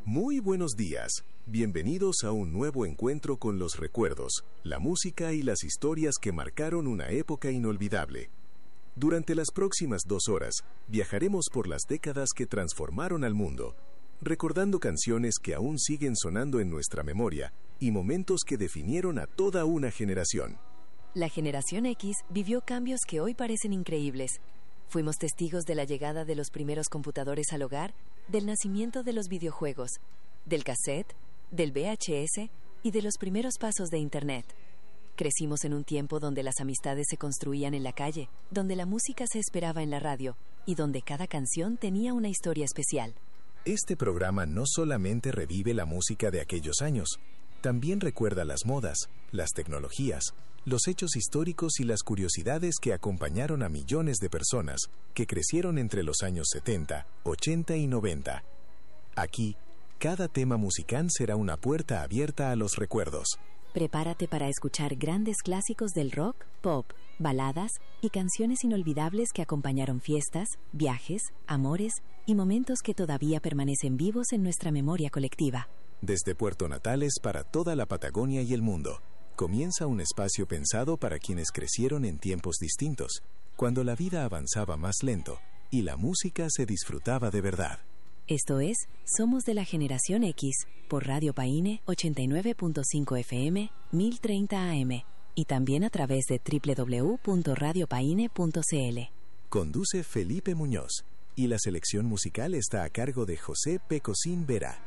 Muy buenos días. Bienvenidos a un nuevo encuentro con los recuerdos, la música y las historias que marcaron una época inolvidable. Durante las próximas 2 horas, viajaremos por las décadas que transformaron al mundo, recordando canciones que aún siguen sonando en nuestra memoria y momentos que definieron a toda una generación. La generación X vivió cambios que hoy parecen increíbles. Fuimos testigos de la llegada de los primeros computadores al hogar, del nacimiento de los videojuegos, del cassette, del VHS y de los primeros pasos de Internet. Crecimos en un tiempo donde las amistades se construían en la calle, donde la música se esperaba en la radio y donde cada canción tenía una historia especial. Este programa no solamente revive la música de aquellos años, también recuerda las modas, las tecnologías, los hechos históricos y las curiosidades que acompañaron a millones de personas que crecieron entre los años 70, 80 y 90. Aquí, cada tema musical será una puerta abierta a los recuerdos. Prepárate para escuchar grandes clásicos del rock, pop, baladas y canciones inolvidables que acompañaron fiestas, viajes, amores y momentos que todavía permanecen vivos en nuestra memoria colectiva. Desde Puerto Natales para toda la Patagonia y el mundo, comienza un espacio pensado para quienes crecieron en tiempos distintos, cuando la vida avanzaba más lento y la música se disfrutaba de verdad. Esto es Somos de la Generación X, por Radio Paine 89.5 FM, 1030 AM, y también a través de www.radiopaine.cl. Conduce Felipe Muñoz, y la selección musical está a cargo de José Pecosín Vera.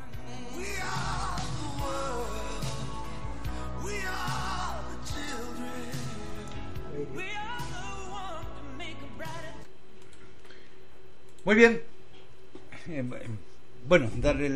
Muy bien. Bueno, darle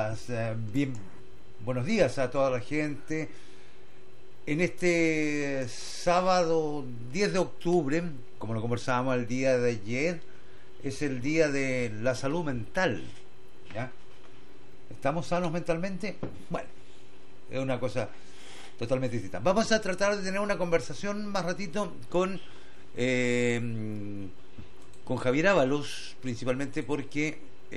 buenos días a toda la gente. En este sábado 10 de octubre, como lo conversábamos el día de ayer, es el día de la salud mental. ¿Ya? ¿Estamos sanos mentalmente? Bueno, es una cosa totalmente distinta. Vamos a tratar de tener una conversación más ratito con Javier Ábalos, principalmente porque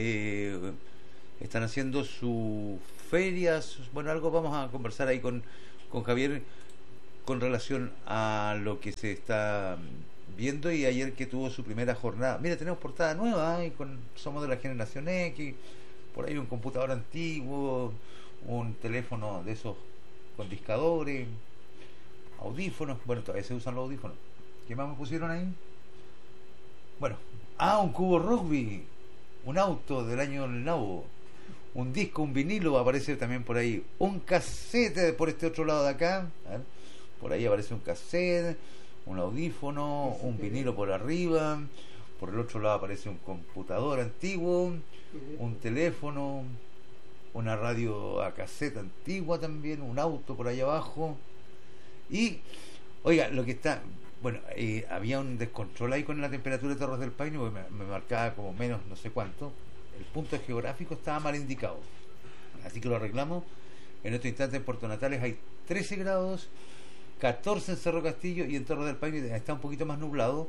están haciendo sus ferias. Bueno, algo vamos a conversar ahí con Javier con relación a lo que se está viendo, y ayer que tuvo su primera jornada. Mira, tenemos portada nueva, somos de la generación X, por ahí un computador antiguo, un teléfono de esos con discadores, audífonos. Bueno, todavía se usan los audífonos. ¿Qué más me pusieron ahí? Bueno, un cubo rugby, un auto del año del nabo, un disco, un vinilo aparece también por ahí, un cassette por este otro lado de acá, por ahí aparece un cassette, un audífono, un vinilo por arriba, por el otro lado aparece un computador antiguo, un teléfono, una radio a cassette antigua también, un auto por ahí abajo. Y, oiga, lo que está... Bueno, había un descontrol ahí con la temperatura de Torres del Paine, porque me marcaba como menos no sé cuánto. El punto geográfico estaba mal indicado, así que lo arreglamos. En este instante en Puerto Natales hay 13 grados, 14 en Cerro Castillo, y en Torres del Paine está un poquito más nublado.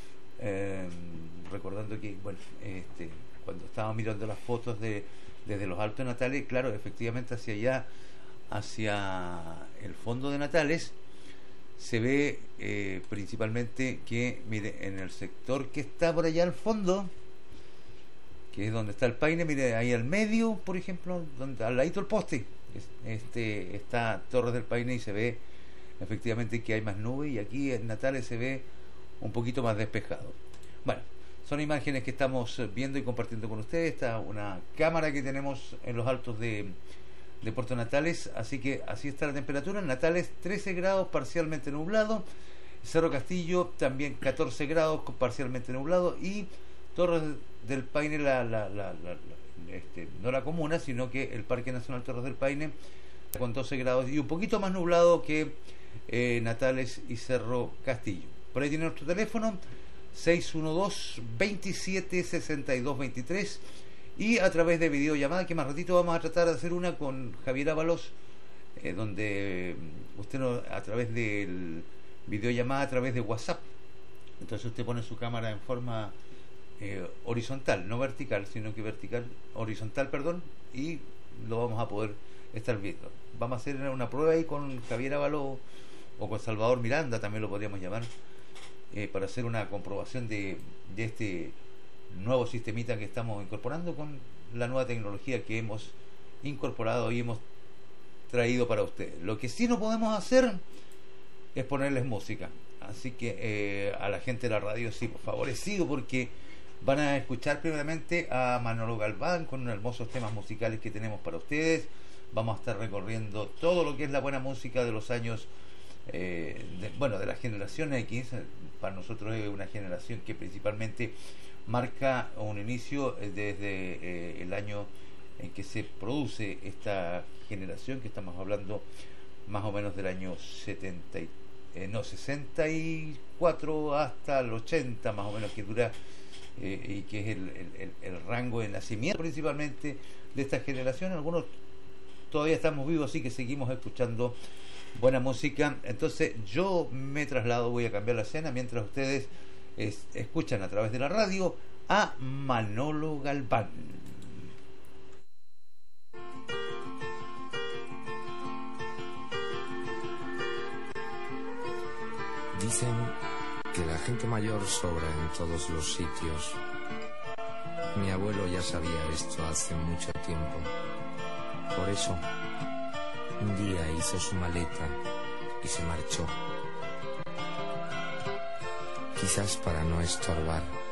Recordando que, bueno, cuando estábamos mirando las fotos desde los Altos Natales, claro, efectivamente hacia allá, hacia el fondo de Natales, se ve principalmente que, mire, en el sector que está por allá al fondo, que es donde está el Paine, mire, ahí al medio, por ejemplo, donde al ladito del poste, está Torres del Paine, y se ve efectivamente que hay más nubes, y aquí en Natales se ve un poquito más despejado. Bueno, son imágenes que estamos viendo y compartiendo con ustedes. Está una cámara que tenemos en los altos de Puerto Natales, así que así está la temperatura. En Natales 13 grados, parcialmente nublado. Cerro Castillo también 14 grados, parcialmente nublado. Y Torres del Paine, no la comuna, sino que el Parque Nacional Torres del Paine, con 12 grados y un poquito más nublado que Natales y Cerro Castillo. Por ahí tiene nuestro teléfono 612-27-62-23, y a través de videollamada, que más ratito vamos a tratar de hacer una con Javier Ábalos, donde usted a través del videollamada, a través de WhatsApp, entonces usted pone su cámara en forma horizontal, no vertical, sino que horizontal, perdón, y lo vamos a poder estar viendo. Vamos a hacer una prueba ahí con Javier Ábalos o con Salvador Miranda, también lo podríamos llamar, para hacer una comprobación de este nuevo sistemita que estamos incorporando con la nueva tecnología que hemos incorporado y hemos traído para ustedes. Lo que sí no podemos hacer es ponerles música, así que a la gente de la radio sí, por favor, les sigo, porque van a escuchar primeramente a Manolo Galván con unos hermosos temas musicales que tenemos para ustedes. Vamos a estar recorriendo todo lo que es la buena música de los años de la generación X. Para nosotros es una generación que principalmente marca un inicio desde el año en que se produce esta generación, que estamos hablando más o menos del año 64 hasta el 80 más o menos, que dura y que es el rango de nacimiento principalmente de esta generación. Algunos todavía estamos vivos, así que seguimos escuchando buena música. Entonces yo me traslado, voy a cambiar la escena mientras ustedes escuchan a través de la radio a Manolo Galván. Dicen que la gente mayor sobra en todos los sitios. Mi abuelo ya sabía esto hace mucho tiempo. Por eso, un día hizo su maleta y se marchó. Quizás para no estorbar.